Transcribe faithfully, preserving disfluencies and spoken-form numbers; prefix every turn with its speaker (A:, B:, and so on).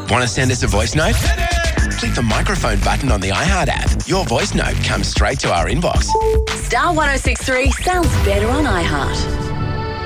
A: Want to send us a voice note? Click the microphone button on the iHeart app. Your voice note comes straight to our inbox.
B: Star one oh six three sounds better on iHeart.